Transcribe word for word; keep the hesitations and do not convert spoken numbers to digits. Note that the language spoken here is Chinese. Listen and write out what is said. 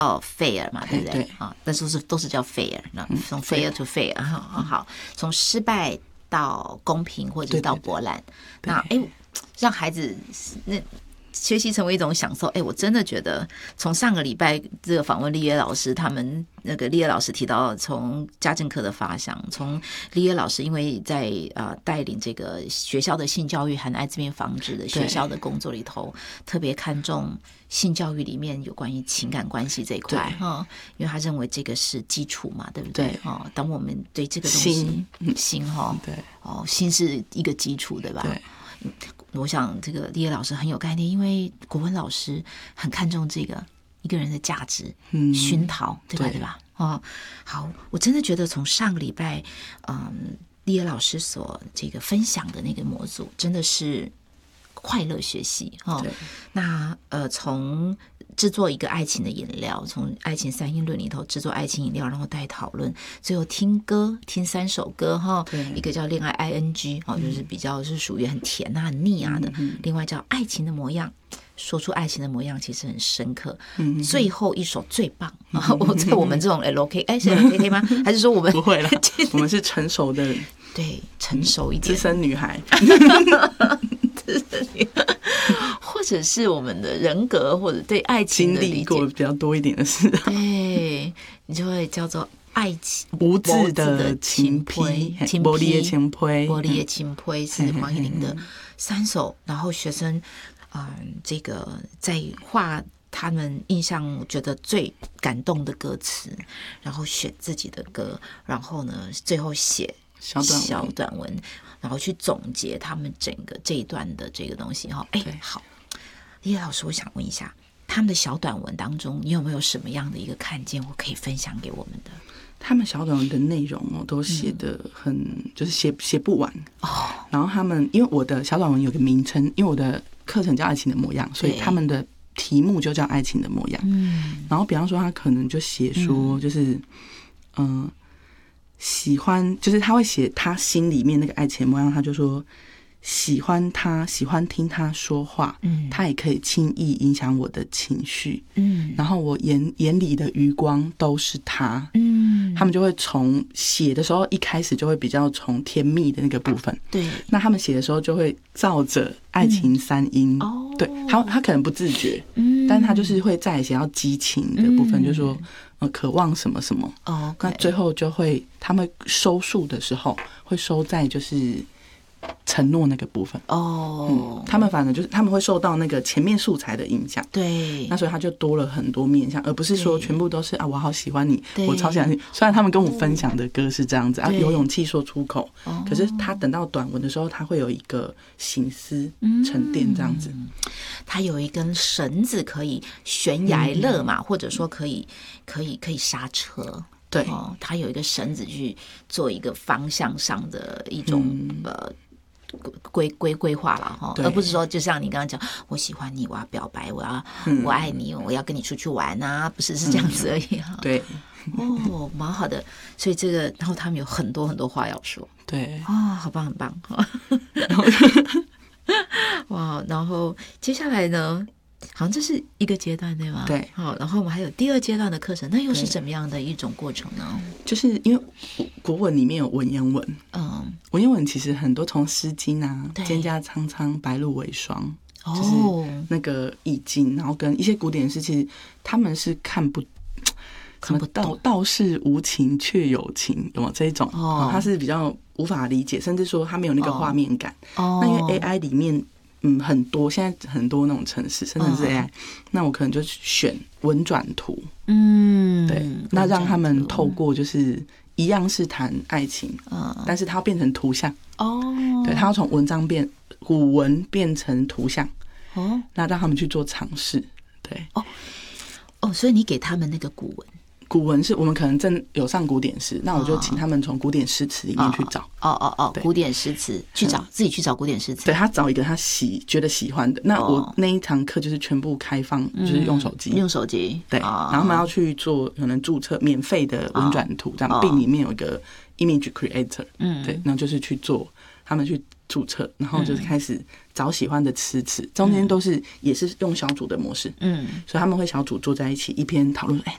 fair 嘛，对不对？啊，但是都是叫 fair， 从 fair to fair， 好，好，从失败到公平或者到博览，那哎，让孩子那。学习成为一种享受，哎，我真的觉得从上个礼拜这个访问立业老师，他们那个立业老师提到，从家政课的发想，从立业老师因为在呃带领这个学校的性教育和艾滋病防治的学校的工作里头，特别看重性教育里面有关于情感关系这一块哈，因为他认为这个是基础嘛，对不对？对哦，当我们对这个东西心心哈，对哦，心是一个基础，对吧？对。我想这个立业老师很有概念，因为国文老师很看重这个一个人的价值、嗯、熏陶，对吧？对, 对吧？哦，好，我真的觉得从上个礼拜，嗯，立业老师所这个分享的那个模组，真的是快乐学习哦。那呃，从制作一个爱情的饮料，从爱情三因论里头制作爱情饮料，然后带讨论，最后听歌，听三首歌哈，一个叫恋爱 I N G 哦，就是比较是属于很甜啊、很腻啊的，嗯、另外叫爱情的模样。说出爱情的模样其实很深刻，嗯、最后一首最棒。嗯、我在我们这种 L K， 哎，是 L K K 吗？还是说我们不会了？我们是成熟的， 对，成熟一点， 资深女孩。 或者是我们的人格，或者对爱情的理解经历过比较多一点的事， 对，你就会叫做爱情无字的情批，玻璃的情批， 玻璃的情批是黄义玲的三首，然后学生嗯，这个在画他们印象觉得最感动的歌词，然后选自己的歌，然后呢，最后写小短文， 小短文，然后去总结他们整个这一段的这个东西哈。哎，好，立业老师，我想问一下，他们的小短文当中，你有没有什么样的一个看见，我可以分享给我们的？ 他们小短文的内容哦，都写得很，嗯、就是写写不完哦。然后他们，因为我的小短文有个名称，因为我的课程叫爱情的模样，所以他们的题目就叫爱情的模样。嗯，然后比方说，他可能就写说，就是嗯、呃，喜欢，就是他会写他心里面那个爱情的模样，他就说。喜欢他，喜欢听他说话，嗯，他也可以轻易影响我的情绪，嗯，然后我眼眼里的余光都是他，嗯，他们就会从写的时候一开始就会比较从甜蜜的那个部分，对，那他们写的时候就会照着爱情三因，嗯、哦，对，他他可能不自觉，嗯，但他就是会再写到激情的部分，嗯、就是说呃渴望什么什么，哦，那最后就会他们收束的时候会收在就是。承诺那个部分哦、嗯，他们反正就是他们会受到那个前面素材的影响，对，那所以他就多了很多面向，而不是说全部都是啊，我好喜欢你，我超喜欢你。虽然他们跟我分享的歌是这样子啊，有勇气说出口，可是他等到短文的时候，他会有一个心思沉淀这样子。嗯、 他有一根绳子可以悬崖勒马，嗯、或者说可以可以可以刹车。对、哦，他有一个绳子去做一个方向上的一种、嗯、呃规规规划了哈，而不是说就像你刚刚讲，我喜欢你，我要表白，我要、嗯、我爱你，我要跟你出去玩啊，不是是这样子而已哈、嗯。对，哦，蛮好的，所以这个，然后他们有很多很多话要说，对，啊、哦，好棒很棒，哇，然后接下来呢？好像这是一个阶段，对吗？对，好，然后我们还有第二阶段的课程，那又是怎么样的一种过程呢？ 就是因为国文里面有文言文，嗯，文言文其实很多从《诗经》啊，“蒹葭苍苍，白露为霜”，哦，就是那个意境，然后跟一些古典诗，其实他们是看不看不到，道是无情却有情，有没有这一种？哦，他是比较无法理解，甚至说他没有那个画面感。哦，那因为 A I 里面。嗯，很多现在很多那种程式，甚至是 A I，、哦、那我可能就选文转图，嗯，对，那让他们透过就是一样是谈爱情，嗯，但是它要变成图像，哦，对，它要从文章变古文变成图像，哦，那让他们去做尝试，对， 哦，哦，所以你给他们那个古文。 古文是我们可能正有上古典诗，那我就请他们从古典诗词里面去找。 哦哦哦，古典诗词去找，自己去找古典诗词。 对，他找一个他喜觉得喜欢的。那我那一堂课就是全部开放，就是用手机， 用手机。 对，然后他们要去做可能注册免费的文转图，这样并里面有一个 image creator， 嗯，对，然后就是去做，他们去注册，然后就是开始找喜欢的诗词，中间都是也是用小组的模式，嗯，所以他们会小组坐在一起，一边讨论，哎、欸，